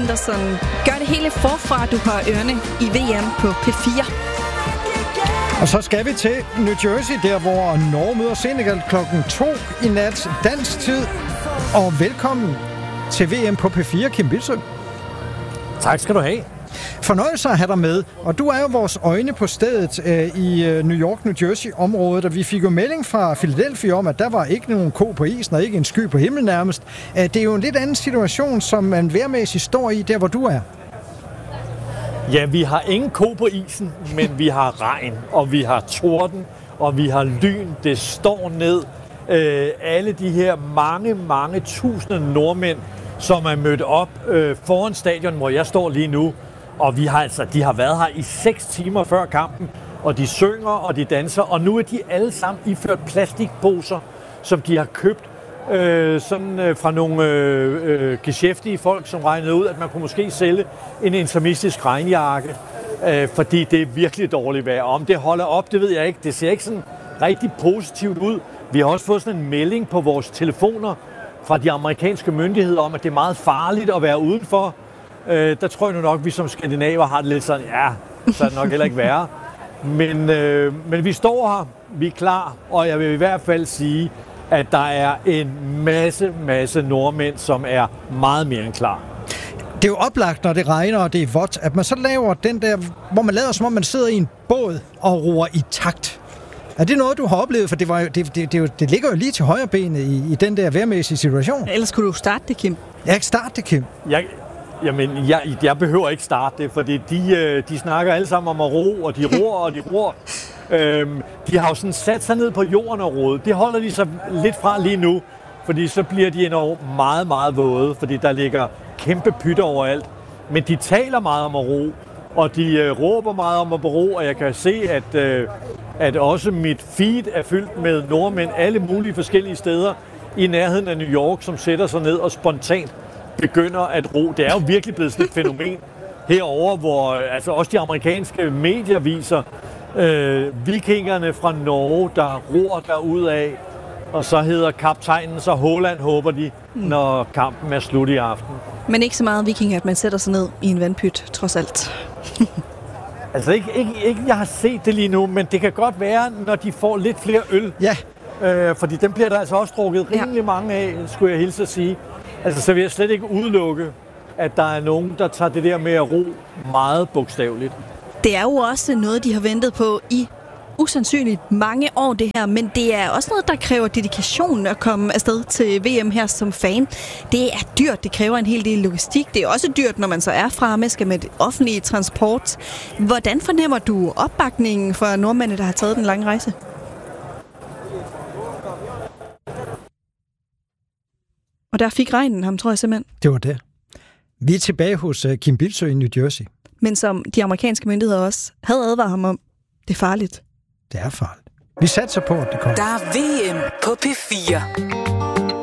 Anderson. Gør det hele forfra, du har ørerne i VM på P4. Og så skal vi til New Jersey, der hvor Norge møder Senegal klokken 2 i nat dansk tid. Og velkommen til VM på P4, Kim Bildsøe. Tak skal du have. Fornøjelse at have dig med, og du er jo vores øjne på stedet i New York, New Jersey-området, og vi fik jo melding fra Philadelphia om, at der var ikke nogen ko på isen og ikke en sky på himlen nærmest. Det er jo en lidt anden situation, som man vejrmæssigt står i, der hvor du er. Ja, vi har ingen ko på isen, men vi har regn, og vi har torden, og vi har lyn. Det står ned. Alle de her mange tusinde nordmænd, som er mødt op foran stadion, hvor jeg står lige nu. Og de har været her i 6 timer før kampen, og de synger, og de danser, og nu er de alle sammen iført plastikposer, som de har købt fra nogle geschæftige folk, som regnede ud, at man kunne måske sælge en intermistisk regnjakke, fordi det er virkelig dårligt vejr. Om det holder op, det ved jeg ikke. Det ser ikke sådan rigtig positivt ud. Vi har også fået sådan en melding på vores telefoner fra de amerikanske myndigheder om, at det er meget farligt at være udenfor. Der tror jeg nu nok, at vi som skandinaver har det lidt sådan, ja, så er det nok heller ikke værre. Men vi står her, vi er klar, og jeg vil i hvert fald sige, at der er en masse nordmænd, som er meget mere end klar. Det er jo oplagt, når det regner, og det er vådt, at man så laver den der, hvor man lader som om man sidder i en båd og roer i takt. Er det noget, du har oplevet? For det ligger jo lige til højre benet i den der vejrmæssige situation. Ellers kunne du starte det, Kim. Jeg kan starte det, Kim. Jeg behøver ikke starte det, fordi de snakker alle sammen om at ro, og de ror. De har jo sådan sat sig ned på jorden og roet. Det holder de sig lidt fra lige nu, fordi så bliver de endnu meget våde, fordi der ligger kæmpe pytter overalt. Men de taler meget om at ro, og de råber meget om at ro, og jeg kan se, at også mit feed er fyldt med nordmænd alle mulige forskellige steder i nærheden af New York, som sætter sig ned og spontant begynder at ro. Det er jo virkelig blevet sådan et fænomen herover, hvor altså også de amerikanske medier viser vikingerne fra Norge, der ror derudad, og så hedder kaptajnen så Haaland, håber de, når kampen er slut i aften. Men ikke så meget vikinger, at man sætter sig ned i en vandpyt, trods alt. Altså ikke jeg har set det lige nu, men det kan godt være, når de får lidt flere øl. Ja. Fordi dem bliver der altså også drukket rimelig mange af, skulle jeg hilse at sige. Altså, så vil jeg slet ikke udelukke, at der er nogen, der tager det der med at ro meget bogstaveligt. Det er jo også noget, de har ventet på i usandsynligt mange år, det her, men det er også noget, der kræver dedikation at komme afsted til VM her som fan. Det er dyrt, det kræver en hel del logistik. Det er også dyrt, når man så er fremme, skal med offentlig transport. Hvordan fornemmer du opbakningen for nordmændene, der har taget den lange rejse? Og der fik regnen ham, tror jeg simpelthen. Det var det. Vi er tilbage hos Kim Bildsøe i New Jersey. Men som de amerikanske myndigheder også havde advaret ham om, det er farligt. Det er farligt. Vi satser på, at det kommer. Der er VM på P4.